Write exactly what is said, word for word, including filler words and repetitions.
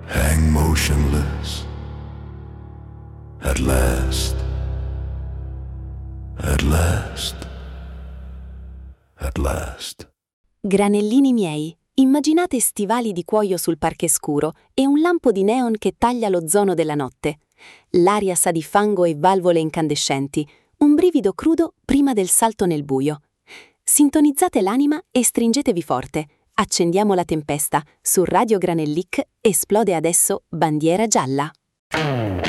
hang motionless. At last, at last, at last. Granellini miei, immaginate stivali di cuoio sul parquet scuro e un lampo di neon che taglia l'ozono della notte. L'aria sa di fango e valvole incandescenti, un brivido crudo prima del salto nel buio. Sintonizzate l'anima e stringetevi forte. Accendiamo la tempesta. Su Radio Granellic esplode adesso Bandiera Gialla.